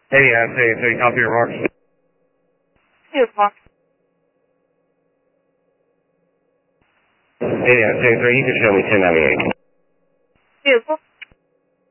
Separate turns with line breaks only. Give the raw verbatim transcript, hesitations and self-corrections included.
Hey, uh, say, say, copy your marks.
Two o'clock.
Hey, uh, say, so you can show me ten ninety-eight.
Two o'clock.